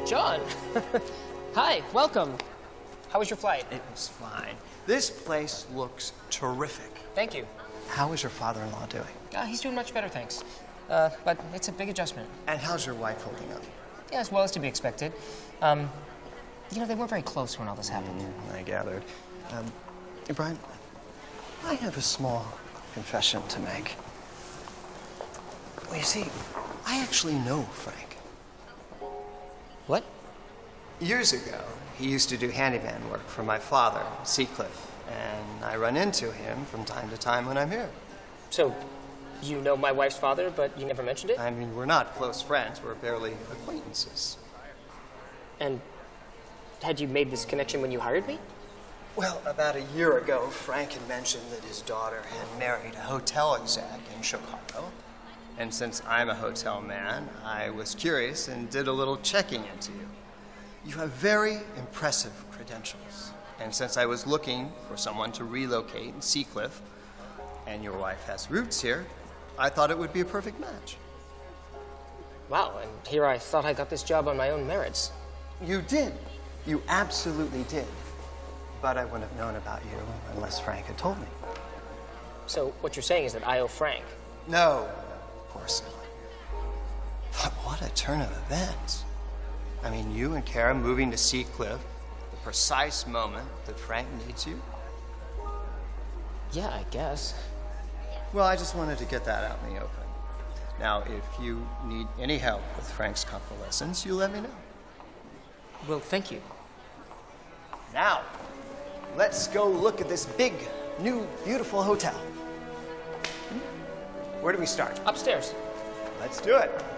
John. Hi, welcome. How was your flight? It was fine. This place looks terrific. Thank you. How is your father-in-law doing? He's doing much better, thanks. But it's a big adjustment. And how's your wife holding up? Yeah, as well as to be expected. You know, they weren't very close when all this happened. I gathered. Hey, Brian, I have a small confession to make. Well, you see, I actually know Frank. What? Years ago, he used to do handyman work for my father, Seacliff, and I run into him from time to time when I'm here. So, you know my wife's father, but you never mentioned it? I mean, we're not close friends. We're barely acquaintances. And had you made this connection when you hired me? Well, about a year ago, Frank had mentioned that his daughter had married a hotel exec in Chicago. And since I'm a hotel man, I was curious and did a little checking into you. You have very impressive credentials. And since I was looking for someone to relocate in Seacliff, and your wife has roots here, I thought it would be a perfect match. Wow, and here I thought I got this job on my own merits. You did. You absolutely did. But I wouldn't have known about you unless Frank had told me. So what you're saying is that I owe Frank? No, of course not. But what a turn of events. I mean, you and Kara moving to Seacliff, the precise moment that Frank needs you. Yeah, I guess. Well, I just wanted to get that out in the open. Now, if you need any help with Frank's convalescence, you let me know. Well, thank you. Now, let's go look at this big, new, beautiful hotel. Where do we start? Upstairs. Let's do it.